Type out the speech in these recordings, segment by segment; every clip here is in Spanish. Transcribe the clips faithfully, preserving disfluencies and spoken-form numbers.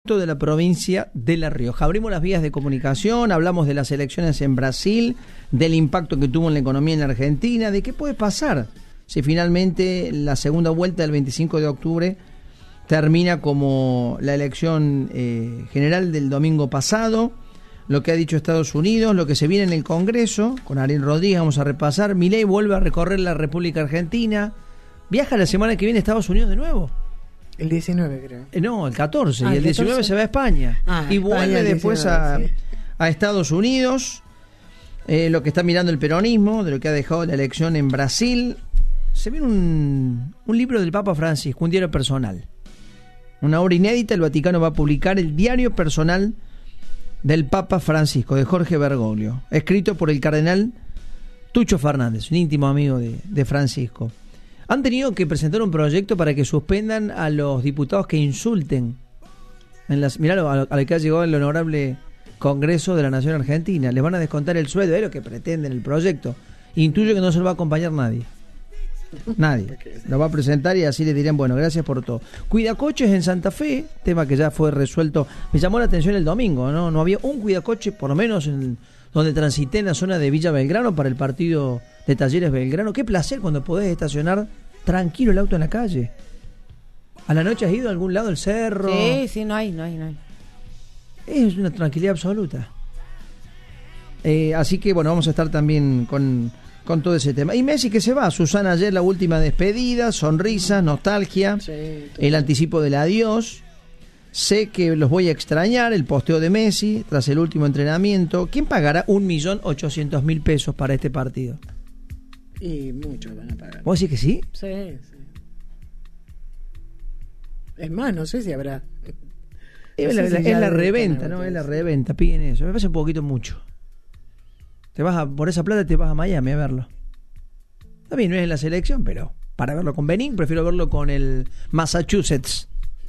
electo de la provincia de La Rioja. Abrimos las vías de comunicación, hablamos de las elecciones en Brasil, del impacto que tuvo en la economía en la Argentina, de qué puede pasar si finalmente la segunda vuelta del veinticinco de octubre termina como la elección eh, general del domingo pasado, lo que ha dicho Estados Unidos, lo que se viene en el Congreso. Con Ariel Rodríguez vamos a repasar. Milei vuelve a recorrer la República Argentina, viaja la semana que viene a Estados Unidos de nuevo. El diecinueve, creo. Eh, no, el catorce, ah, y el diecinueve se va a España. Ah, y vuelve España, después diecinueve, a, sí. a Estados Unidos. Eh, lo que está mirando el peronismo, de lo que ha dejado la elección en Brasil. Se viene un, un libro del Papa Francisco, un diario personal. Una obra inédita. El Vaticano va a publicar el diario personal del Papa Francisco, de Jorge Bergoglio, escrito por el cardenal Tucho Fernández, un íntimo amigo de, de Francisco. Han tenido que presentar un proyecto para que suspendan a los diputados que insulten. En las, mirá a lo, a lo que ha llegado el honorable Congreso de la Nación Argentina. Les van a descontar el sueldo, es lo que pretenden el proyecto. Intuyo que no se lo va a acompañar nadie. Nadie. Lo va a presentar y así le dirán, bueno, gracias por todo. Cuidacoches en Santa Fe, tema que ya fue resuelto. Me llamó la atención el domingo, ¿no? No había un cuidacoche, por lo menos en donde transité en la zona de Villa Belgrano para el partido de Talleres Belgrano. Qué placer cuando podés estacionar tranquilo el auto en la calle. ¿A la noche has ido a algún lado del cerro? Sí, sí, no hay, no hay, no hay. Es una tranquilidad absoluta. Eh, así que bueno, vamos a estar también con, con todo ese tema. Y Messi que se va, Susana ayer la última despedida, sonrisa, nostalgia, sí, el anticipo del adiós. Sé que los voy a extrañar, el posteo de Messi tras el último entrenamiento. ¿Quién pagará un millón ochocientos mil pesos para este partido? Y muchos van a pagar. ¿Vos decís que sí? Sí, sí. Es más, no sé si habrá. Es la, la, es la reventa, ¿no? Es la reventa, piden eso. Me parece un poquito mucho. Te vas a, por esa plata te vas a Miami a verlo. También no es en la selección, pero para verlo con Benín, prefiero verlo con el Massachusetts.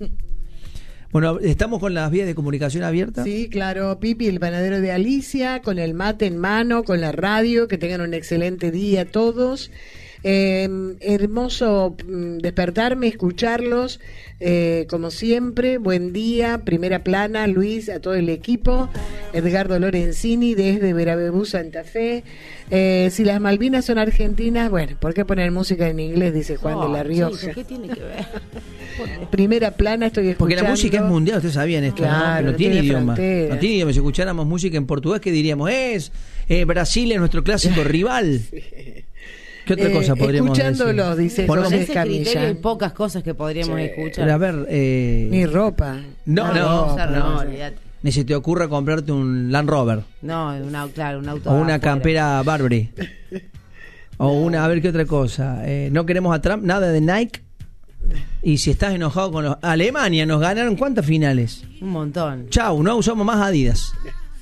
Bueno, ¿estamos con las vías de comunicación abiertas? Sí, claro, Pipi, el panadero de Alicia, con el mate en mano, con la radio, que tengan un excelente día todos. Eh, hermoso despertarme, escucharlos, eh, como siempre, buen día, primera plana, Luis, a todo el equipo, Edgardo Lorenzini desde Verabebú, Santa Fe. Eh, si las Malvinas son argentinas, bueno, ¿por qué poner música en inglés? Dice Juan oh, de la Rioja. Chico, ¿qué tiene que ver? Primera plana, estoy escuchando. Porque la música es mundial, ustedes sabían esto, claro, ¿no? No, no tiene, tiene idioma. frontera. No tiene idioma. Si escucháramos música en portugués, ¿qué diríamos? Es eh, Brasil es nuestro clásico rival. Sí. ¿Qué otra eh, cosa podríamos escuchándolos, decir? dice Con José ese Escamilla. criterio hay pocas cosas que podríamos sí. escuchar. Pero a ver, eh... ni ropa. No, no, no, no, olvídate. Ni se te ocurra comprarte un Land Rover. No, una, claro, un auto. O una afuera. campera Burberry. O una, a ver qué otra cosa. Eh, no queremos a Trump, nada de Nike. Y si estás enojado con los... Alemania, nos ganaron ¿cuántas finales? Un montón. Chau, no usamos más Adidas.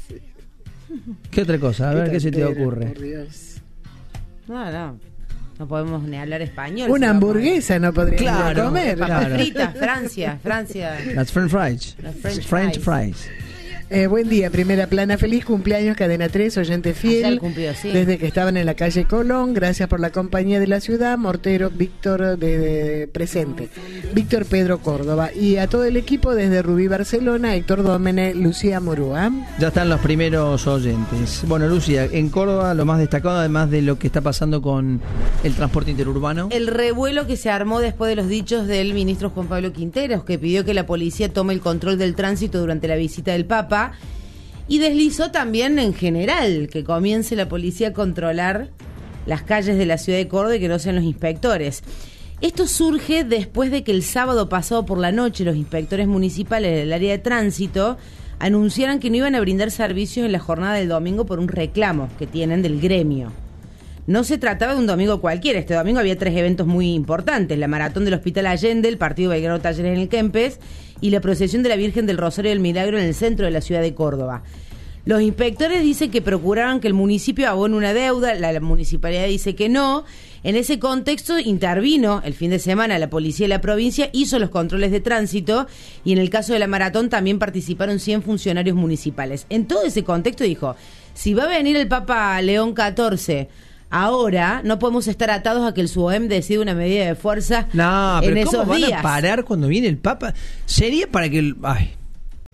¿Qué otra cosa? A ver qué, qué se te tontera, ocurre. por Dios. No, no. No podemos ni hablar español. Una hamburguesa no podríamos claro, comer. Papas claro. fritas, Francia, Francia. Las French fries. Las French French fries. fries. Eh, buen día, primera plana, feliz cumpleaños Cadena tres, oyente fiel. Ayer cumplió, sí. Desde que estaban en la calle Colón, gracias por la compañía de la ciudad, Mortero, Víctor de, de presente, Víctor Pedro Córdoba y a todo el equipo desde Rubí Barcelona, Héctor Dómene, Lucía Morúa. Ya están los primeros oyentes. Bueno, Lucía, en Córdoba lo más destacado, además de lo que está pasando con el transporte interurbano. El revuelo que se armó después de los dichos del ministro Juan Pablo Quinteros, que pidió que la policía tome el control del tránsito durante la visita del Papa. Y deslizó también en general que comience la policía a controlar las calles de la ciudad de Córdoba y que no sean los inspectores. Esto surge después de que el sábado pasado por la noche los inspectores municipales del área de tránsito anunciaran que no iban a brindar servicios en la jornada del domingo por un reclamo que tienen del gremio. No se trataba de un domingo cualquiera, este domingo había tres eventos muy importantes: la maratón del Hospital Allende, el partido Belgrano Talleres en el Kempes y la procesión de la Virgen del Rosario del Milagro en el centro de la ciudad de Córdoba. Los inspectores dicen que procuraban que el municipio abone una deuda, la, la municipalidad dice que no. En ese contexto intervino el fin de semana la policía de la provincia, hizo los controles de tránsito y en el caso de la maratón también participaron cien funcionarios municipales. En todo ese contexto dijo, si va a venir el Papa León catorce... ahora no podemos estar atados a que el SUOEM decida una medida de fuerza no, en pero esos ¿cómo van días. a parar cuando viene el Papa? Sería para que el... Ay.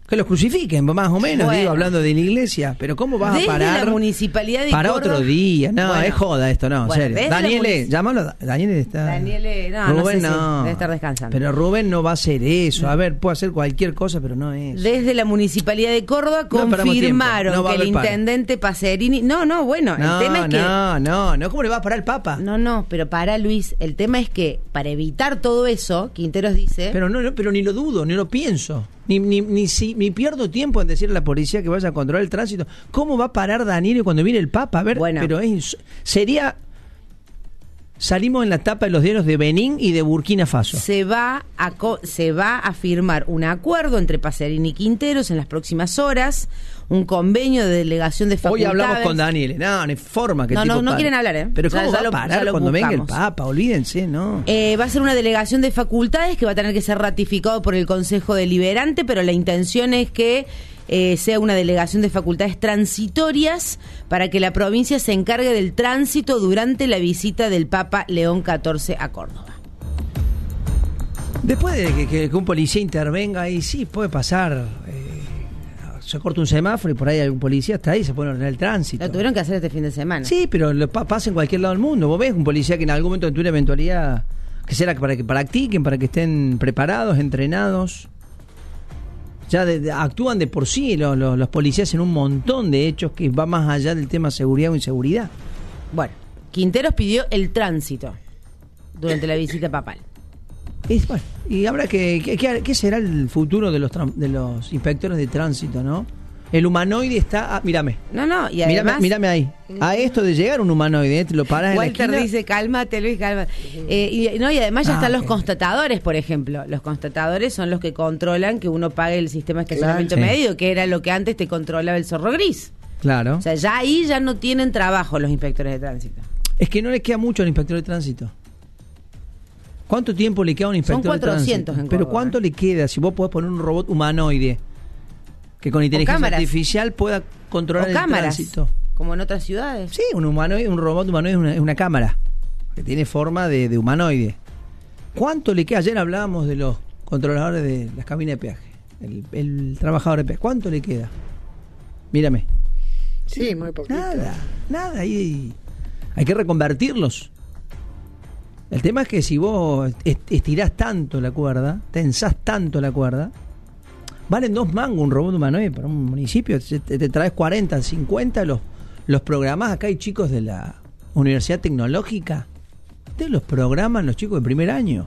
Que los crucifiquen, más o menos, Bueno. digo, hablando de la iglesia. Pero ¿cómo vas Desde a parar la municipalidad de para Córdoba? otro día? No, Bueno. es joda esto, no, Bueno, serio. desde la Daniele, munici- llámalo. Daniele está... Daniele, no, no Rubén sé si no. debe estar descansando. Pero Rubén no va a hacer eso. A ver, puede hacer cualquier cosa, pero no es. Desde la Municipalidad de Córdoba No perdamos confirmaron tiempo, no va a que el haber paro. intendente Pacerini... No, no, bueno, No, el tema es que... no, no, no, ¿cómo le va a parar el Papa? No, no, pero para Luis, el tema es que para evitar todo eso, Quinteros dice... Pero no, no, pero ni lo dudo, ni lo pienso. Ni, ni, ni, si, ni pierdo tiempo en decirle a la policía que vaya a controlar el tránsito. ¿Cómo va a parar Daniel cuando viene el Papa? A ver, Bueno. pero es ins- sería... Salimos en la tapa de los diarios de Benín y de Burkina Faso. Se va, a co- se va a firmar un acuerdo entre Pacerini y Quinteros en las próximas horas, un convenio de delegación de Hoy facultades. hablamos con Daniel. No, no hay forma que el No, no, tipo no pare. quieren hablar, ¿eh? Pero Ya- ¿cómo ya va lo- a ya parar lo cuando venga el buscamos. Papa? Olvídense, ¿no? Eh, va a ser una delegación de facultades que va a tener que ser ratificado por el Consejo Deliberante, pero la intención es que eh, sea una delegación de facultades transitorias para que la provincia se encargue del tránsito durante la visita del Papa León catorce a Córdoba. Después de que, que- que un policía intervenga ahí, sí, puede pasar. eh, se corta un semáforo y por ahí algún policía está ahí y se pone a ordenar el tránsito. Lo tuvieron que hacer este fin de semana. Sí, pero lo pa- pasa en cualquier lado del mundo. Vos ves un policía que en algún momento tuvo una eventualidad que será para que practiquen, para que estén preparados, entrenados. Ya de- de- actúan de por sí los, los, los policías en un montón de hechos que va más allá del tema seguridad o inseguridad. Bueno, Quinteros pidió el tránsito durante la visita papal. Es, bueno, y habrá que, que- que- ¿qué será el futuro de los tran- de los inspectores de tránsito, no? El humanoide está, ah, mírame. No, no, y Mírame, además... mírame ahí. A esto de llegar un humanoide, ¿eh? Te lo paras en la Walter esquina. dice, cálmate Luis, cálmate. Eh, y, no, y además ya Ah, están los ok. constatadores, por ejemplo. Los constatadores son los que controlan que uno pague el sistema de estacionamiento Claro. Sí. medio, que era lo que antes te controlaba el zorro gris. Claro. O sea, ya ahí ya no tienen trabajo los inspectores de tránsito. Es que no le queda mucho al inspector de tránsito. ¿Cuánto tiempo le queda a un inspector cuatrocientos de tránsito? en Pero Córdoba, ¿cuánto ¿eh? le queda si vos podés poner un robot humanoide que con inteligencia cámaras. artificial pueda controlar O el cámaras, tránsito? como en otras ciudades. Sí, un humanoide, un robot humanoide es una, es una cámara que tiene forma de, de humanoide. ¿Cuánto le queda? Ayer hablábamos de los controladores de las cabinas de peaje, el, el trabajador de peaje. ¿Cuánto le queda? Mírame. Sí, muy poquito. Nada, nada. Hay, hay que reconvertirlos. El tema es que si vos est- estirás tanto la cuerda, tensás tanto la cuerda, valen dos mangos un robot humanoide para un municipio. Te, te- te traes cuarenta, cincuenta, los, los programás. Acá hay chicos de la Universidad Tecnológica. Ustedes los programan los chicos de primer año.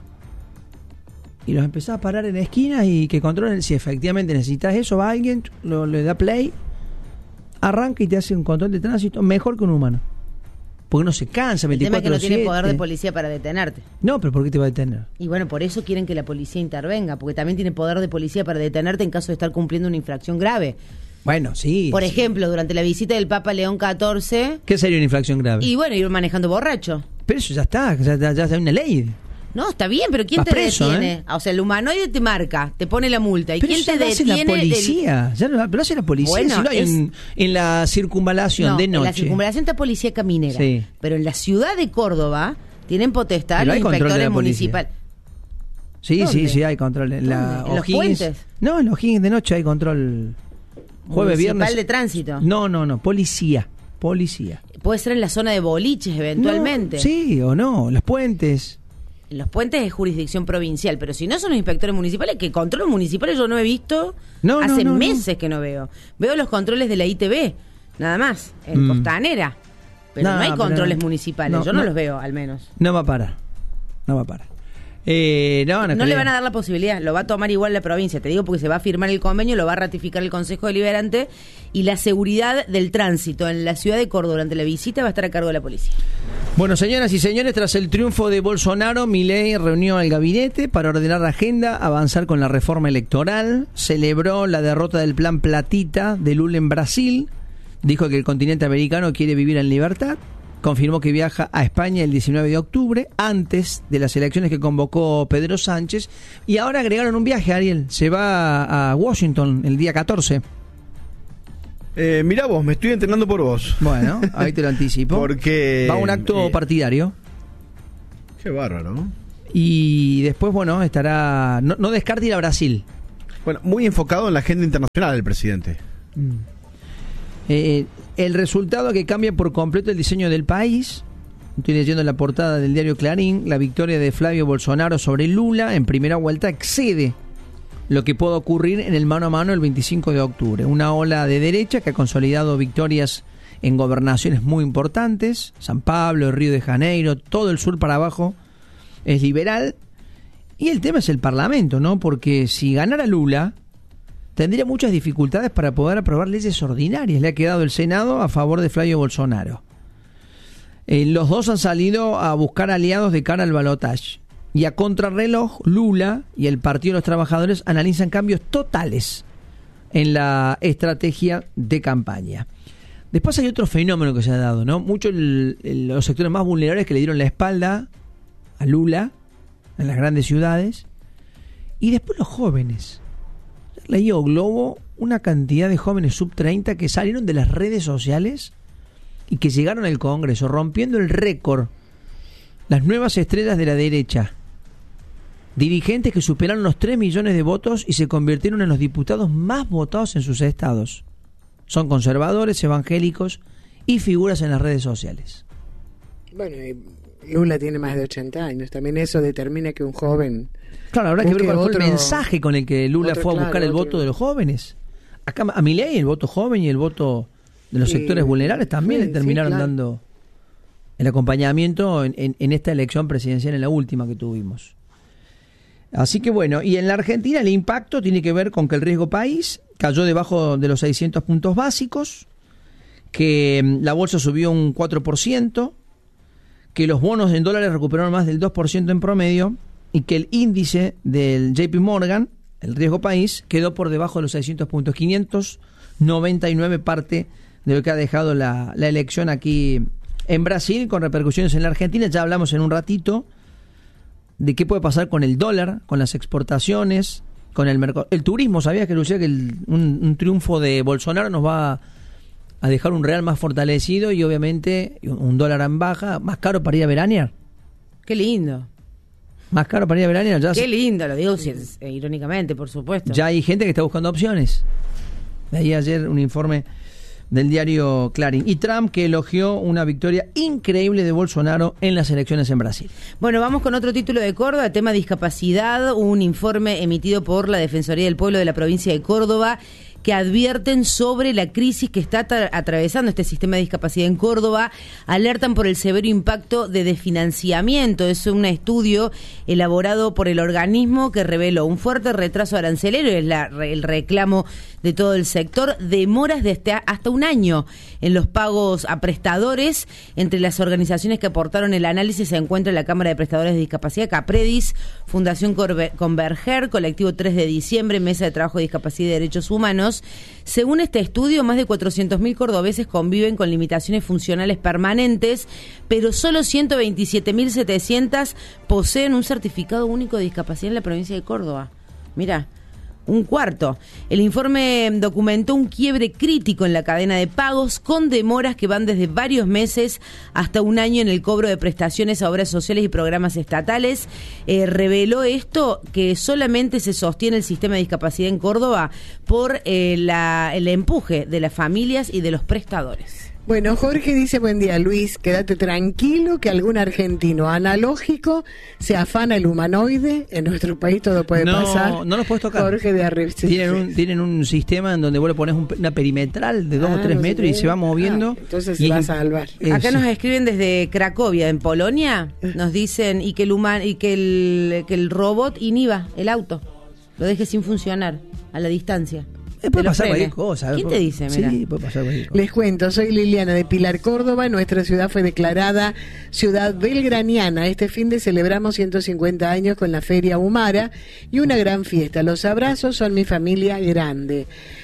Y los empezás a parar en esquinas y que controlen. Si efectivamente necesitas eso, va alguien, lo, le da play, arranca y te hace un control de tránsito mejor que un humano. Porque no se cansa El tema es que veinticuatro no tiene poder de siete. policía para detenerte. No, pero ¿por qué te va a detener? Y bueno, por eso quieren que la policía intervenga, porque también tiene poder de policía para detenerte en caso de estar cumpliendo una infracción grave. Bueno, sí. Por sí. ejemplo, durante la visita del Papa León catorce, ¿Qué sería una infracción grave? y bueno, ir manejando borracho. Pero eso ya está, ya, ya, ya hay una ley. No, está bien, pero ¿quién Vas te preso, detiene? ¿eh? O sea, el humanoide te marca, te pone la multa. ¿Y Pero quién eso te lo hace detiene? la del- policía. Ya lo, lo hace la policía. Bueno, si no hay es- en, en la circunvalación No, de en noche. la circunvalación está policía caminera. Sí. Pero en la ciudad de Córdoba tienen potestad Pero los hay control de inspectores la policía. municipales. Sí, ¿Dónde? sí, sí, hay control. En, la ¿Dónde? ¿En los O'Higgins- puentes? No, en los O'Higgins de noche hay control. Jueves, Municipal viernes. de tránsito. No, no, no, policía. Policía. Puede ser en la zona de boliches, eventualmente. No, sí o no, los puentes. En los puentes es jurisdicción provincial, pero si no son los inspectores municipales, que controles municipales yo no he visto, No, no, hace no, no. meses que no veo. Veo los controles de la I T V, nada más, en Mm. Costanera. Pero No, no hay pero controles no. municipales, No, yo no, no. los veo, al menos. No va a parar. No va a parar. Eh, no, no, No le creo. van a dar la posibilidad, lo va a tomar igual la provincia, te digo porque se va a firmar el convenio, lo va a ratificar el Consejo Deliberante y la seguridad del tránsito en la ciudad de Córdoba durante la visita va a estar a cargo de la policía. Bueno, señoras y señores, tras el triunfo de Bolsonaro, Milei reunió al gabinete para ordenar la agenda, avanzar con la reforma electoral, celebró la derrota del plan Platita de Lula en Brasil, dijo que el continente americano quiere vivir en libertad, confirmó que viaja a España el diecinueve de octubre, antes de las elecciones que convocó Pedro Sánchez, y ahora agregaron un viaje, Ariel, se va a Washington el día catorce. Eh, mirá vos, me estoy entrenando por vos. Bueno, ahí te lo anticipo. Porque... Va a un acto eh, partidario. Qué bárbaro, ¿no? Y después, bueno, estará... No, no descarte ir a Brasil. Bueno, muy enfocado en la agenda internacional el presidente. Mm. Eh, el resultado que cambia por completo el diseño del país. Estoy leyendo la portada del diario Clarín. La victoria de Flavio Bolsonaro sobre Lula en primera vuelta excede lo que puede ocurrir en el mano a mano el veinticinco de octubre. Una ola de derecha que ha consolidado victorias en gobernaciones muy importantes. San Pablo, Río de Janeiro, todo el sur para abajo es liberal. Y el tema es el Parlamento, ¿no? Porque si ganara Lula, tendría muchas dificultades para poder aprobar leyes ordinarias. Le ha quedado el Senado a favor de Flavio Bolsonaro. Eh, los dos han salido a buscar aliados de cara al balotaje. Y a contrarreloj, Lula y el Partido de los Trabajadores analizan cambios totales en la estrategia de campaña. Después hay otro fenómeno que se ha dado, ¿no? Muchos los sectores más vulnerables que le dieron la espalda a Lula en las grandes ciudades. Y después los jóvenes. Leído Globo una cantidad de jóvenes sub treinta que salieron de las redes sociales y que llegaron al Congreso, rompiendo el récord. Las nuevas estrellas de la derecha. Dirigentes que superaron los tres millones de votos y se convirtieron en los diputados más votados en sus estados. Son conservadores, evangélicos y figuras en las redes sociales. Bueno, Lula tiene más de ochenta años. También eso determina que un joven... Claro, habrá que ver cuál fue el mensaje con el que Lula otro, fue a buscar claro, el otro. voto de los jóvenes. Acá a Milei el voto joven y el voto de los sí, sectores vulnerables también sí, le terminaron sí, claro. dando el acompañamiento en, en, en esta elección presidencial, en la última que tuvimos. Así que bueno, y en la Argentina el impacto tiene que ver con que el riesgo país cayó debajo de los seiscientos puntos básicos, que la bolsa subió un cuatro por ciento, que los bonos en dólares recuperaron más del dos por ciento en promedio y que el índice del J P Morgan, el riesgo país, quedó por debajo de los seiscientos puntos, quinientos noventa y nueve, parte de lo que ha dejado la, la elección aquí en Brasil, con repercusiones en la Argentina. Ya hablamos en un ratito de qué puede pasar con el dólar, con las exportaciones, con el mercado. El turismo, ¿sabías que Lucía que el, un, un triunfo de Bolsonaro nos va a dejar un real más fortalecido y obviamente un dólar en baja, más caro para ir a veranear? Qué lindo. Más caro para ir a veranear. Ya Qué se, lindo, lo digo si es, eh, irónicamente, por supuesto. Ya hay gente que está buscando opciones. De ahí ayer un informe del diario Clarín. Y Trump, que elogió una victoria increíble de Bolsonaro en las elecciones en Brasil. Bueno, vamos con otro título de Córdoba, tema discapacidad, un informe emitido por la Defensoría del Pueblo de la provincia de Córdoba, que advierten sobre la crisis que está tra- atravesando este sistema de discapacidad en Córdoba, alertan por el severo impacto de desfinanciamiento. Es un estudio elaborado por el organismo que reveló un fuerte retraso arancelario, es la, el reclamo de todo el sector, demoras de hasta, hasta un año en los pagos a prestadores. Entre las organizaciones que aportaron el análisis se encuentra la Cámara de Prestadores de Discapacidad, Capredis, Fundación Converger, Colectivo tres de diciembre, Mesa de Trabajo de Discapacidad y Derechos Humanos. Según este estudio, más de cuatrocientos mil cordobeses conviven con limitaciones funcionales permanentes, pero solo ciento veintisiete mil setecientos poseen un certificado único de discapacidad en la provincia de Córdoba. Mira, un cuarto. El informe documentó un quiebre crítico en la cadena de pagos, con demoras que van desde varios meses hasta un año en el cobro de prestaciones a obras sociales y programas estatales. Eh, reveló esto que solamente se sostiene el sistema de discapacidad en Córdoba por eh, la, el empuje de las familias y de los prestadores. Bueno, Jorge dice, buen día Luis, quédate tranquilo que algún argentino analógico se afana el humanoide, en nuestro país todo puede no, pasar. No los puedes tocar. Jorge de arriba. Tienen un, tienen un sistema en donde vos le pones un, una perimetral de dos ah, o tres no metros y se va moviendo. Ah, entonces se va a salvar. Eh, Acá sí. Nos escriben desde Cracovia, en Polonia, nos dicen y que el human, y que el, que el robot inhiba el auto, lo deje sin funcionar a la distancia. Eh, puede pasar cualquier cosa. ¿Quién te dice? Mira. Sí, puede pasar cualquier cosa. Les cuento, soy Liliana de Pilar, Córdoba. Nuestra ciudad fue declarada ciudad belgraniana. Este fin de celebramos ciento cincuenta años con la Feria Humara y una gran fiesta. Los abrazos son mi familia grande.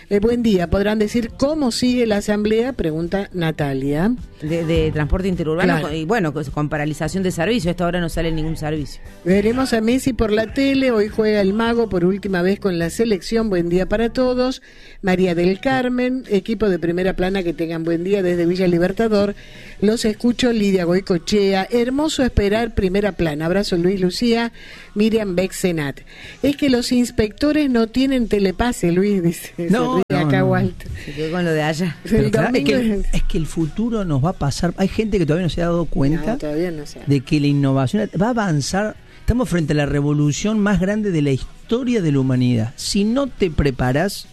Eh, buen día, ¿podrán decir cómo sigue la asamblea? Pregunta Natalia. De, de transporte interurbano, Claro. y bueno, con, con paralización de servicio. Hasta ahora no sale ningún servicio. Veremos a Messi por la tele, hoy juega el Mago por última vez con la selección, buen día para todos. María del Carmen, equipo de Primera Plana, que tengan buen día desde Villa Libertador. Los escucho, Lidia Goicochea, hermoso esperar Primera Plana. Abrazo Luis Lucía, Miriam Bexenat. Es que los inspectores no tienen telepase, Luis, dice. No, Se ríe no, acá no. Walter. Se quedó con lo de allá. El Pero claro, es, domingo que, es- es que el futuro nos va a pasar. Hay gente que todavía no se ha dado cuenta No, todavía no sé. de que la innovación va a avanzar. Estamos frente a la revolución más grande de la historia de la humanidad. Si no te preparas,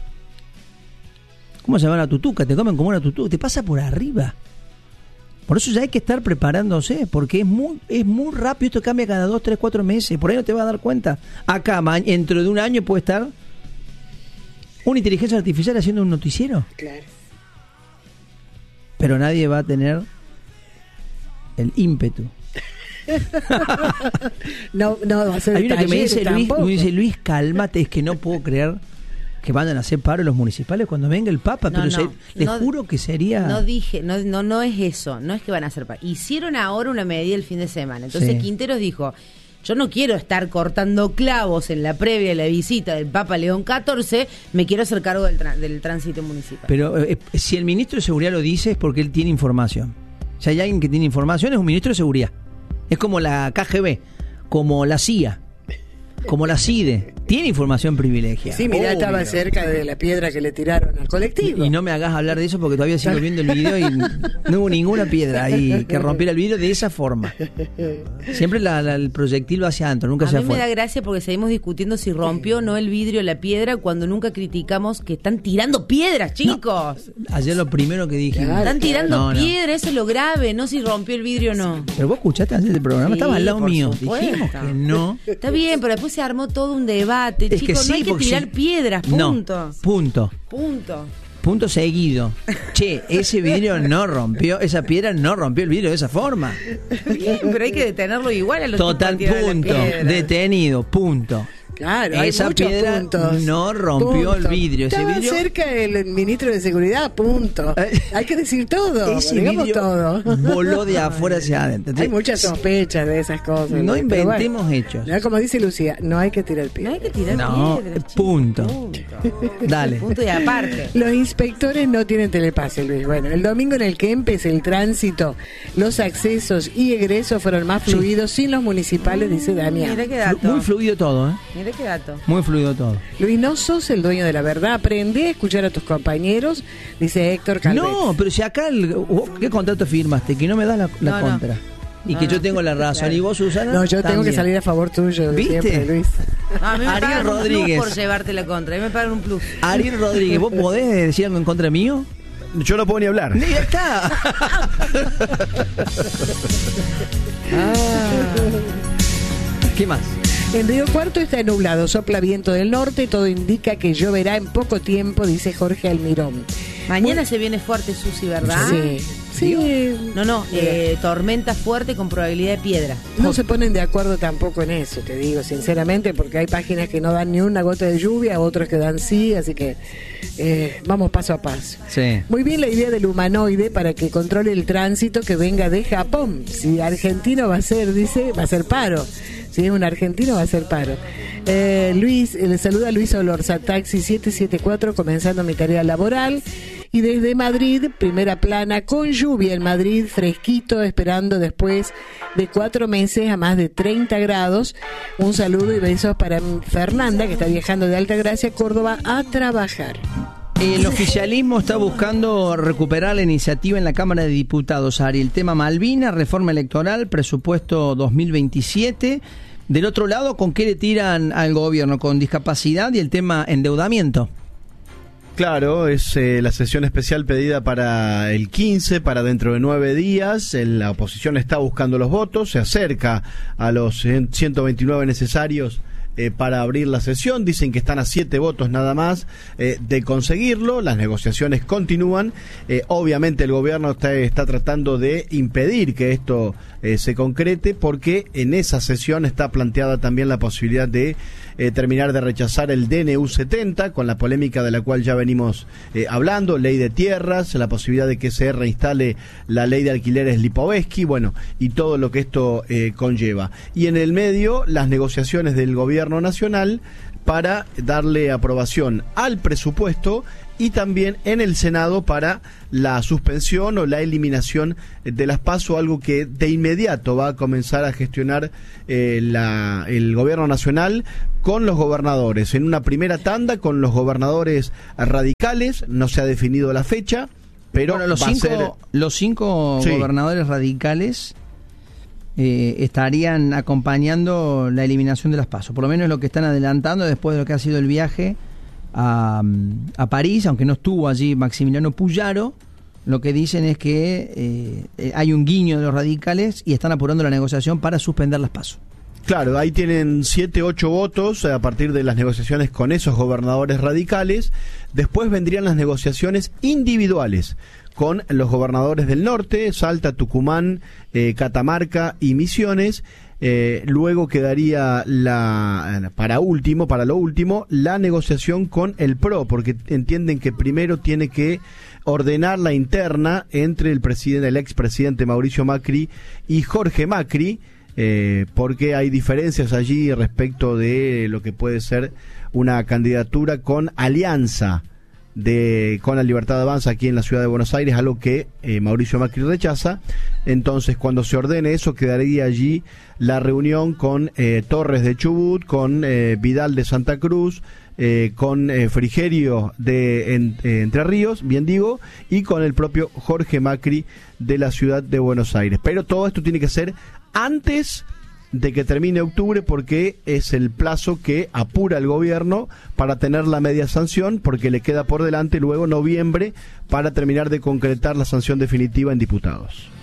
¿cómo se llama la tutuca? Te comen como una tutuca, te pasa por arriba. Por eso ya hay que estar preparándose, porque es muy es muy rápido, esto cambia cada dos, tres, cuatro meses, por ahí no te vas a dar cuenta. Acá, ma- dentro de un año puede estar una inteligencia artificial haciendo un noticiero, Claro. pero nadie va a tener el ímpetu. No, no, va a ser Hay uno que me talleres dice, Luis, tampoco. me dice, Luis, cálmate, es que no puedo creer que vayan a hacer paro los municipales cuando venga el Papa, No, pero no, se- les no, juro que sería... No dije, no, no, no es eso, no es que van a hacer. pa- Hicieron ahora una medida el fin de semana. Entonces Sí. Quinteros dijo, yo no quiero estar cortando clavos en la previa de la visita del Papa León catorce, me quiero hacer cargo del, tra- del tránsito municipal. Pero eh, si el ministro de Seguridad lo dice es porque él tiene información. Si hay alguien que tiene información es un ministro de Seguridad. Es como la K G B, como la C I A, como la C I D E. Tiene información privilegiada. Sí, mirá, Obvio. estaba cerca de la piedra que le tiraron al colectivo. Y no me hagas hablar de eso porque todavía sigo viendo el video y no hubo ninguna piedra ahí que rompiera el vidrio de esa forma. Siempre la- la- el proyectil va hacia adentro, nunca A hacia mí me da afuera. gracia porque seguimos discutiendo si rompió o no el vidrio la piedra cuando nunca criticamos que están tirando piedras, chicos. Ayer lo primero que dije. Claro. Están tirando No, no. piedras, eso es lo grave, no si rompió el vidrio o no. Pero vos escuchaste antes del programa, Sí, estaba al lado por mío. supuesto. Dijimos que no. Está bien, pero después se armó todo un debate, Es que chicos, sí, no hay que porque tirar si- piedras, No, punto. punto. Punto. Punto seguido. Che, ese vidrio no rompió, esa piedra no rompió el vidrio de esa forma. Bien, pero hay que detenerlo igual a los Total, tipos que tiran la punto. piedra. Detenido, punto. Claro, hay Esa muchos piedra puntos. no rompió el vidrio. Ese Estaba vidrio- cerca el ministro de Seguridad, punto. Eh, Hay que decir todo, Ese digamos vidrio todo. voló de afuera hacia adentro. Hay muchas sospechas de esas cosas. No Pero inventemos bueno, hechos. ya como dice Lucía, no hay que tirar No piedras. hay que tirar No, piedras, chicos, punto. punto. Dale. Punto y aparte. Los inspectores no tienen telepase, Luis. Bueno, el domingo en el que empecé el tránsito, los accesos y egresos fueron más fluidos sin los municipales, dice Damián. Mira qué Flu- dato. Muy fluido todo, ¿eh? Mira qué dato. Muy fluido todo. Luis, no sos el dueño de la verdad. Aprende a escuchar a tus compañeros, dice Héctor Calvet. No, pero si acá, el, vos, ¿qué contrato firmaste? Que no me das la, la No, no. contra. Y No, que yo no. tengo la razón. Claro. Y vos, Susana. No, yo tengo también. que salir a favor tuyo ¿Viste? siempre, Luis. No, a mí me Ariel pagan un Rodríguez. plus por llevarte la contra. A mí me pagan un plus. Ariel Rodríguez, ¿vos podés decir algo en contra mío? Yo no puedo ni hablar. Y ya está. ¿Qué más? En Río Cuarto está nublado, sopla viento del norte, todo indica que lloverá en poco tiempo, dice Jorge Almirón. Mañana se viene fuerte, Susi, ¿verdad? Sí, sí. No, no, eh, tormenta fuerte con probabilidad de piedra. No se ponen de acuerdo tampoco en eso, te digo sinceramente, porque hay páginas que no dan ni una gota de lluvia, otras que dan sí, así que eh, vamos paso a paso. Sí. Muy bien la idea del humanoide para que controle el tránsito que venga de Japón. Si argentino va a ser, dice, va a ser paro. Si es un argentino va a ser paro. Eh, Luis, eh, le saluda Luis Olorza, taxi siete siete cuatro, comenzando mi tarea laboral. Y desde Madrid, primera plana, con lluvia en Madrid, fresquito, esperando después de cuatro meses a más de treinta grados. Un saludo y besos para Fernanda, que está viajando de Altagracia, Córdoba, a trabajar. El oficialismo está buscando recuperar la iniciativa en la Cámara de Diputados, Ari. El tema Malvinas, reforma electoral, presupuesto dos mil veintisiete. Del otro lado, ¿con qué le tiran al gobierno? Con discapacidad y el tema endeudamiento. Claro, es eh, la sesión especial pedida para el quince, para dentro de nueve días. El- la oposición está buscando los votos, se acerca a los ciento veintinueve necesarios eh, para abrir la sesión. Dicen que están a siete votos nada más eh, de conseguirlo. Las negociaciones continúan. Eh, obviamente el gobierno está, está tratando de impedir que esto eh, se concrete, porque en esa sesión está planteada también la posibilidad de eh, terminar de rechazar el D N U setenta, con la polémica de la cual ya venimos eh, hablando, ley de tierras, la posibilidad de que se reinstale la ley de alquileres Lipovetsky, bueno, y todo lo que esto eh, conlleva. Y en el medio, las negociaciones del gobierno nacional para darle aprobación al presupuesto y también en el Senado para la suspensión o la eliminación de las PASO, algo que de inmediato va a comenzar a gestionar eh, la, el gobierno nacional con los gobernadores. En una primera tanda con los gobernadores radicales, no se ha definido la fecha, pero bueno, los, va cinco, a ser... los cinco sí. gobernadores radicales eh, estarían acompañando la eliminación de las PASO, por lo menos lo que están adelantando después de lo que ha sido el viaje A, a París, aunque no estuvo allí Maximiliano Puyaro. Lo que dicen es que eh, hay un guiño de los radicales y están apurando la negociación para suspender las PASO. Claro, ahí tienen siete, ocho votos a partir de las negociaciones con esos gobernadores radicales. Después vendrían las negociaciones individuales con los gobernadores del norte, Salta, Tucumán, eh, Catamarca y Misiones. Eh, luego quedaría la para último, para lo último, la negociación con el P R O, porque entienden que primero tiene que ordenar la interna entre el presidente, el expresidente Mauricio Macri y Jorge Macri, eh, porque hay diferencias allí respecto de lo que puede ser una candidatura con alianza de con la Libertad Avanza aquí en la ciudad de Buenos Aires, algo que eh, Mauricio Macri rechaza. Entonces, cuando se ordene eso, quedaría allí la reunión con eh, Torres de Chubut, con eh, Vidal de Santa Cruz, eh, con eh, Frigerio de en, eh, Entre Ríos, bien digo, y con el propio Jorge Macri de la ciudad de Buenos Aires. Pero todo esto tiene que ser antes de que termine octubre, porque es el plazo que apura el gobierno para tener la media sanción, porque le queda por delante luego noviembre para terminar de concretar la sanción definitiva en diputados.